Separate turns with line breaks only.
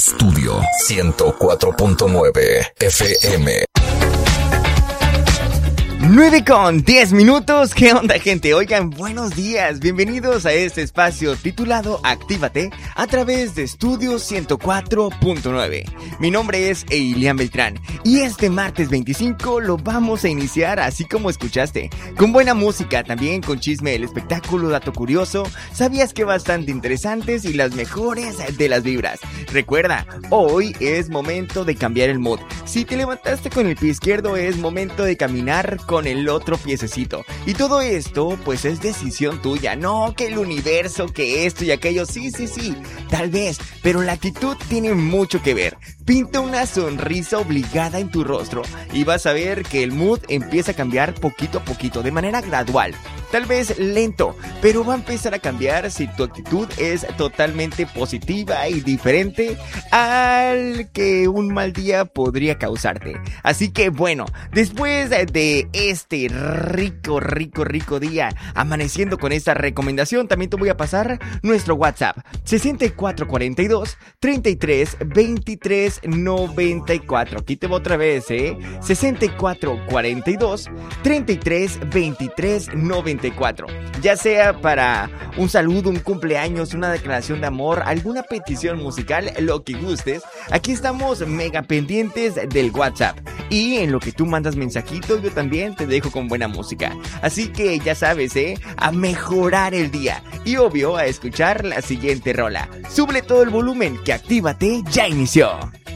Estudio 104.9 FM.
9:10. ¿Qué onda, gente? Oigan, buenos días. Bienvenidos a este espacio titulado Actívate a través de Estudio 104.9. Mi nombre es Eilian Beltrán y este martes 25 lo vamos a iniciar así como escuchaste, con buena música, también con chisme del espectáculo, dato curioso, sabías que bastante interesantes y las mejores de las vibras. Recuerda, hoy es momento de cambiar el mood. Si te levantaste con el pie izquierdo, es momento de caminar con el otro piececito. Y todo esto, pues es decisión tuya. No que el universo, que esto y aquello. Sí, tal vez. Pero la actitud tiene mucho que ver. Pinta una sonrisa obligada en tu rostro y vas a ver que el mood empieza a cambiar poquito a poquito, de manera gradual. Tal vez lento, pero va a empezar a cambiar si tu actitud es totalmente positiva y diferente al que un mal día podría causarte. Así que bueno, después de este rico día, amaneciendo con esta recomendación, también te voy a pasar nuestro WhatsApp 6442-332394. Aquí te voy otra vez, 6442-332394. Ya sea para un saludo, un cumpleaños, una declaración de amor, alguna petición musical, lo que gustes, aquí estamos mega pendientes del WhatsApp. Y en lo que tú mandas mensajito, yo también te dejo con buena música. Así que ya sabes, a mejorar el día. Y obvio, a escuchar la siguiente rola. Súbele todo el volumen, que Actívate ya inició.